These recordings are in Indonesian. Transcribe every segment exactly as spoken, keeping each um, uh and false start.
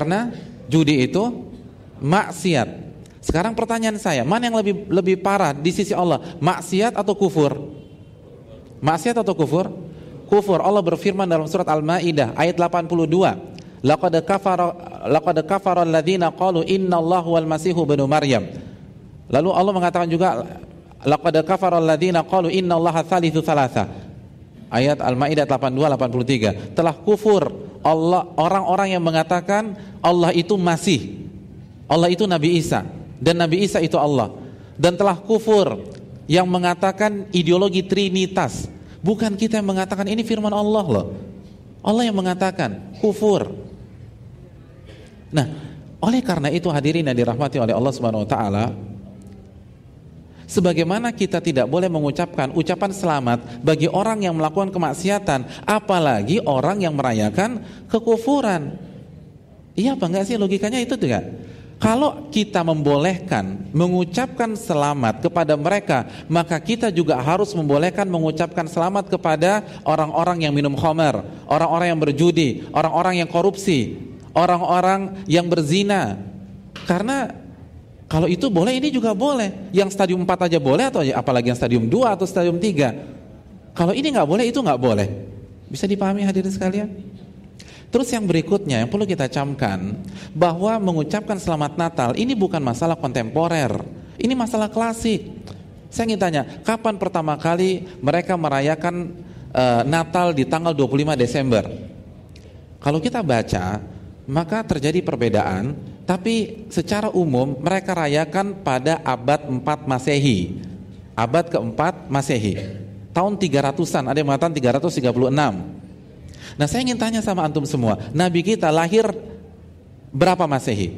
Karena judi itu maksiat. Sekarang pertanyaan saya, mana yang lebih lebih parah di sisi Allah? Maksiat atau kufur? Maksiat atau kufur? Kufur. Allah berfirman dalam surat Al-Maidah ayat delapan puluh dua. Laqad kafara laqad kafara alladziina qalu innallaha wal masihu ibnu Maryam. Lalu Allah mengatakan juga laqad kafara alladziina qalu innallaha tsalitsu tsalatsa. Ayat Al-Maidah delapan puluh dua delapan puluh tiga. Telah kufur Allah orang-orang yang mengatakan Allah itu Masih. Allah itu Nabi Isa dan Nabi Isa itu Allah. Dan telah kufur yang mengatakan ideologi Trinitas. Bukan kita yang mengatakan, ini firman Allah loh. Allah yang mengatakan kufur. Nah, oleh karena itu hadirin yang dirahmati oleh Allah Subhanahu wa taala, sebagaimana kita tidak boleh mengucapkan ucapan selamat bagi orang yang melakukan kemaksiatan, apalagi orang yang merayakan kekufuran. Iya apa enggak sih logikanya itu juga? Kalau kita membolehkan mengucapkan selamat kepada mereka, maka kita juga harus membolehkan mengucapkan selamat kepada orang-orang yang minum khamar, orang-orang yang berjudi, orang-orang yang korupsi, orang-orang yang berzina. Karena kalau itu boleh, ini juga boleh. Yang stadium empat aja boleh, atau apalagi yang stadium dua atau stadium tiga. Kalau ini gak boleh, itu gak boleh. Bisa dipahami hadirin sekalian? Terus yang berikutnya yang perlu kita camkan, bahwa mengucapkan selamat Natal ini bukan masalah kontemporer, ini masalah klasik. Saya ingin tanya, kapan pertama kali mereka merayakan uh, Natal di tanggal dua puluh lima Desember? Kalau kita baca, maka terjadi perbedaan, tapi secara umum mereka rayakan pada abad empat Masehi. Abad keempat Masehi, tahun tiga ratusan, ada yang mengatakan tiga ratus tiga puluh enam. Nah, saya ingin tanya sama antum semua, Nabi kita lahir berapa Masehi?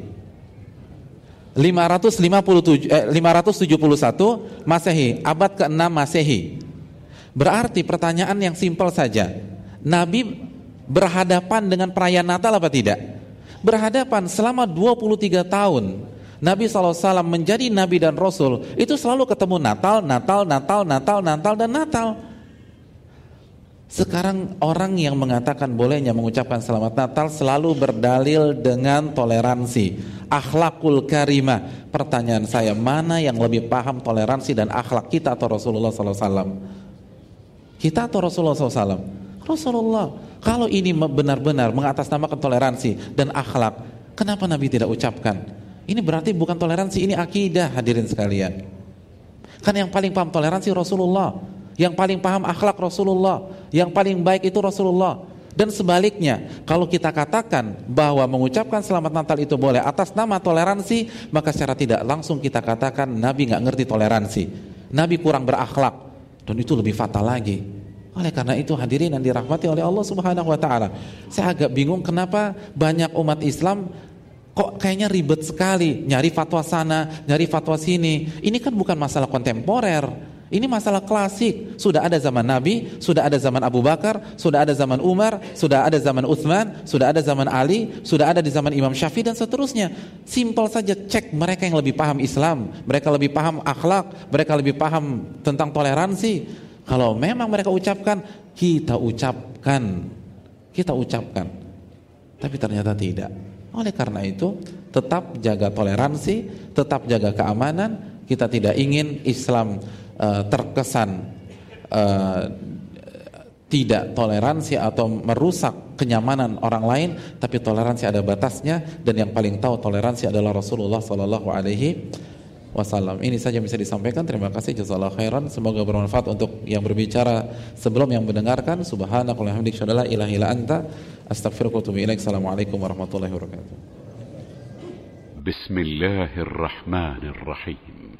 lima ratus lima puluh tujuh, eh, lima ratus tujuh puluh satu Masehi, abad keenam Masehi. Berarti pertanyaan yang simpel saja, Nabi berhadapan dengan perayaan Natal apa tidak? Berhadapan. Selama dua puluh tiga tahun Nabi shallallahu alaihi wasallam menjadi Nabi dan Rasul, itu selalu ketemu Natal, Natal, Natal, Natal, Natal, dan Natal. Sekarang orang yang mengatakan bolehnya mengucapkan selamat Natal selalu berdalil dengan toleransi, akhlakul karimah. Pertanyaan saya, mana yang lebih paham toleransi dan akhlak, kita atau Rasulullah shallallahu alaihi wasallam? Kita atau Rasulullah shallallahu alaihi wasallam? Rasulullah. Kalau ini benar-benar mengatasnamakan toleransi dan akhlak, kenapa Nabi tidak ucapkan? Ini berarti bukan toleransi, ini akidah hadirin sekalian. Kan yang paling paham toleransi Rasulullah, yang paling paham akhlak Rasulullah, yang paling baik itu Rasulullah. Dan sebaliknya, kalau kita katakan bahwa mengucapkan selamat Natal itu boleh atas nama toleransi, maka secara tidak langsung kita katakan Nabi gak ngerti toleransi, Nabi kurang berakhlak, dan itu lebih fatal lagi. Oleh karena itu hadirin yang dirahmati oleh Allah Subhanahu wa taala, saya agak bingung kenapa banyak umat Islam kok kayaknya ribet sekali nyari fatwa sana, nyari fatwa sini. Ini kan bukan masalah kontemporer, ini masalah klasik. Sudah ada zaman Nabi, sudah ada zaman Abu Bakar, sudah ada zaman Umar, sudah ada zaman Utsman, sudah ada zaman Ali, sudah ada di zaman Imam Syafi'i dan seterusnya. Simpel saja, cek mereka yang lebih paham Islam, mereka lebih paham akhlak, mereka lebih paham tentang toleransi. Kalau memang mereka ucapkan, kita ucapkan, kita ucapkan. Tapi ternyata tidak. Oleh karena itu, tetap jaga toleransi, tetap jaga keamanan. Kita tidak ingin Islam uh, terkesan uh, tidak toleransi atau merusak kenyamanan orang lain, tapi toleransi ada batasnya, dan yang paling tahu toleransi adalah Rasulullah sallallahu alaihi wasallam. Ini saja yang bisa disampaikan. Terima kasih, jazakallahu khairan. Semoga bermanfaat untuk yang berbicara sebelum yang mendengarkan. Subhanakallahumma wa bihamdika, asyhadu an la ilaha illa anta, astaghfiruka wa atubu ilaik. Assalamualaikum warahmatullahi wabarakatuh. Bismillahirrahmanirrahim.